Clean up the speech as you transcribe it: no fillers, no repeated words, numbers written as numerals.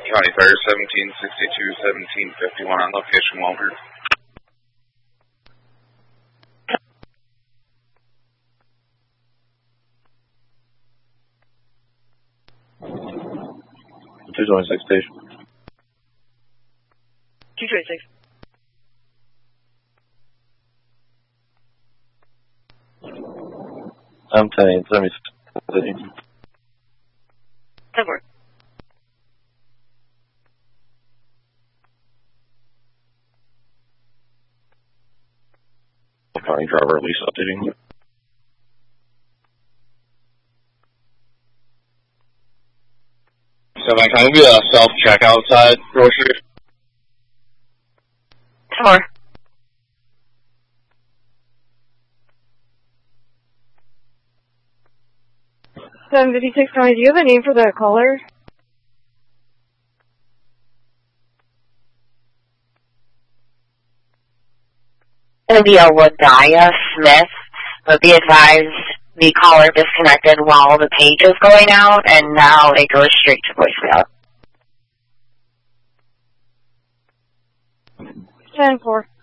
County Fire 1762, 1751 on location, Walter. .226 station. 226. I'm 10, 76. 10-4. County driver at least updating. So, Mike, can we self-check outside grocery? 10-4. 756 County, do you have a name for the caller? Going to be a Ladaya Smith, but be advised the caller disconnected while the page is going out, and now it goes straight to voicemail. 10-4.